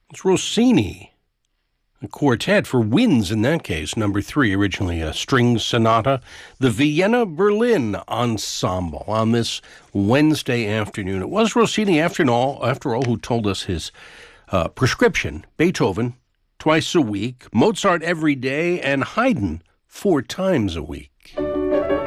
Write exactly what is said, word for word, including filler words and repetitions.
It's Rossini, a quartet for winds in that case, number three, originally a string sonata, the Vienna Berlin Ensemble on this Wednesday afternoon. It was Rossini, after all, after all who told us his uh, prescription, Beethoven twice a week, Mozart every day, and Haydn four times a week.